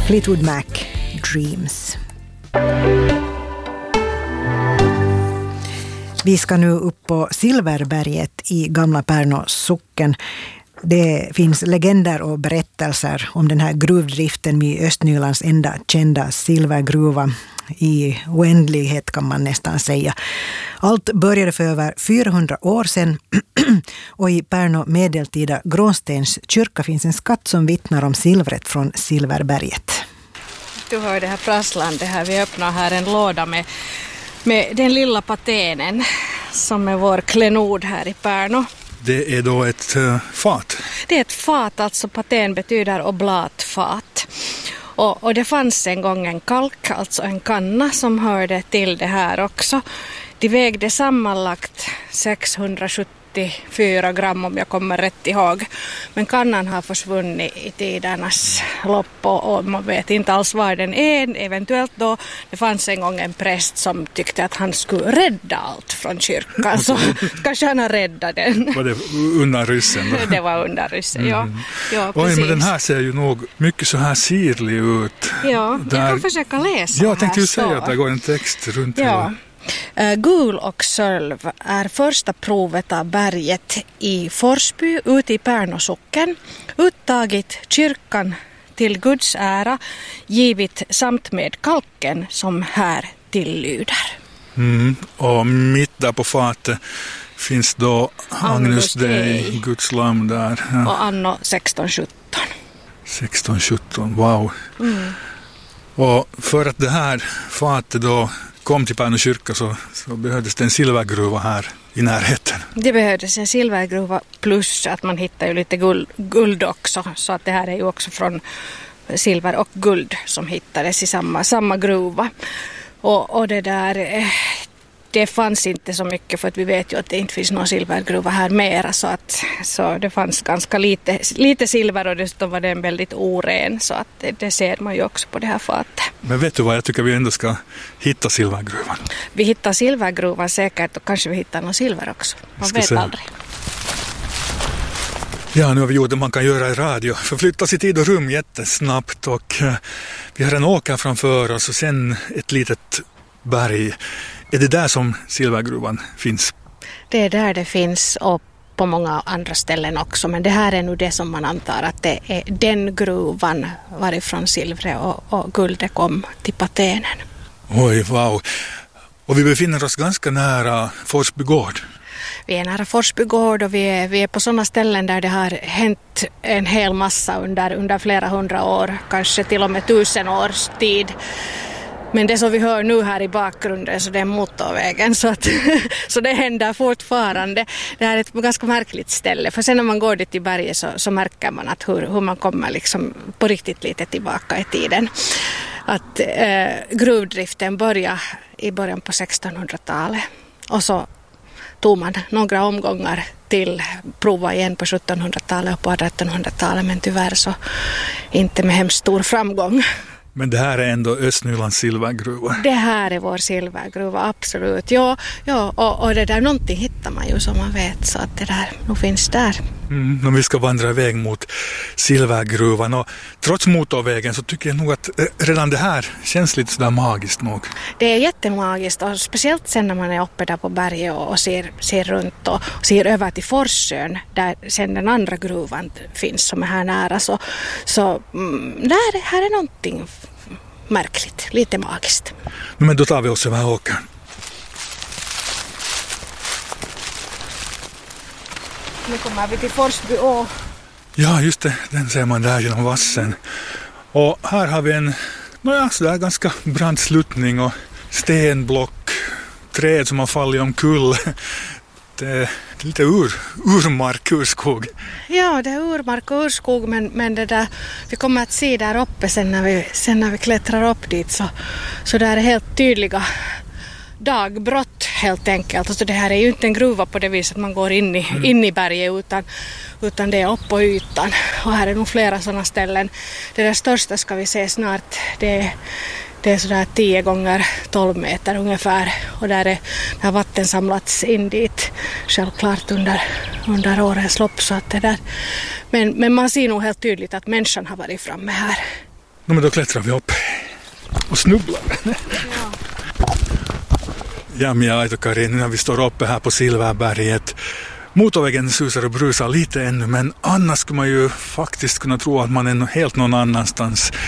Fleetwood Mac, Dreams. Vi ska nu upp på Silverberget i Gamla Pärnå socken. Det finns legender och berättelser om den här gruvdriften vid Östnylands enda kända silvergruva i oändlighet kan man nästan säga. Allt började för över 400 år sedan och i Pärnå medeltida Grånstens kyrka finns en skatt som vittnar om silvret från Silverberget. Du hör det här prasslandet här. Vi öppnar här en låda med den lilla patenen som är vår klenod här i Pärnå. Det är då ett fat? Det är ett fat, alltså paten betyder oblatfat. Och det fanns en gång en kalk, alltså en kanna som hörde till det här också. De vägde sammanlagt 674 gram om jag kommer rätt ihåg. Men kannan har försvunnit i tidernas lopp och man vet inte alls var den är. Eventuellt då, det fanns en gång en präst som tyckte att han skulle rädda allt från kyrkan. Så kanske han har räddat den. Var det undan ryssen då? Det var undan ryssen, ja. Ja, oj, precis. men den här ser ju nog mycket så här sirlig ut. Ja, jag kan försöka läsa. Jag tänkte ju säga att det går en text runt. Ja. Gul och sölv är första provet av berget i Forsby ute i Pärnå socken. Uttagit kyrkan till Guds ära, givit samt med kalken som här tilllyder. Och mitt där på fatet finns då Agnus Dei, Guds lamm där. Ja. Och anno 1617. 1617, wow. Och för att det här fatet då kom till Pärnå kyrka så behövdes det en silvergruva här i närheten. Det behövdes en silvergruva plus att man hittar ju lite guld också. Så att det här är ju också från silver och guld som hittades i samma gruva. Och det där, det fanns inte så mycket för att vi vet ju att det inte finns någon silvergruva här mera. Så det fanns ganska lite silver och dessutom var den väldigt oren. Så att det ser man ju också på det här fatet. Men vet du vad, jag tycker vi ändå ska hitta silvergruvan. Vi hittar silvergruvan säkert och kanske vi hittar någon silver också. Man vet aldrig. Ja, nu har vi gjort det man kan göra i radio. Förflyttas i tid och rum jättesnabbt och vi har en åker framför oss och sen ett litet berg. Är det där som silvergruvan finns? Det är där det finns och på många andra ställen också. Men det här är nu det som man antar att det är den gruvan varifrån silvret och guldet kom till patenen. Oj, wow. Och vi befinner oss ganska nära Forsby gård. Vi är nära Forsby gård och vi är på sådana ställen där det har hänt en hel massa under flera hundra år. Kanske till och med 1000 års tid. Men det som vi hör nu här i bakgrunden så det är motorvägen så det händer fortfarande. Det här är ett ganska märkligt ställe för sen när man går dit i berget så märker man att hur man kommer liksom på riktigt lite tillbaka i tiden. Att gruvdriften började i början på 1600-talet och så tog man några omgångar till prova igen på 1700-talet och på 1800-talet men tyvärr så inte med hemskt stor framgång. Men det här är ändå Östnylands silvergruva. Det här är vår silvergruva, absolut. Ja och det där någonting hittar man ju som man vet så att det där nog finns där. När vi ska vandra iväg mot silvergruvan och trots motorvägen så tycker jag nog att redan det här känns lite sådär magiskt nog. Det är jättemagiskt och speciellt sen när man är uppe där på berget och ser runt och ser över till Forsön där sen den andra gruvan finns som är här nära så där här är någonting märkligt, lite magiskt. Men då tar vi oss över åkern. Nu kommer vi till Forsby å. Ja, just det. Den ser man där genom vassen. Och här har vi en sådär ganska brant sluttning och stenblock, träd som har fallit omkull. Det är lite urmark, urskog. Ja, det är urmark och urskog, men det där, vi kommer att se där uppe sen när vi klättrar upp dit så där är helt tydliga dagbrott helt enkelt. Alltså det här är ju inte en gruva på det viset att man går in i berget utan det är upp på ytan. Och här är nog flera sådana ställen. Det där största ska vi se snart. Det är sådär 10 gånger 12 meter ungefär. Och där har vatten samlats in dit självklart under årens lopp. Så att det där. Men man ser nog helt tydligt att människan har varit framme här. Men då klättrar vi upp och snubblar. Ja, Mia Aito-Kari, när vi står uppe här på Silverberget. Motorvägen susar och brusar lite ännu, men annars skulle man ju faktiskt kunna tro att man är helt någon annanstans.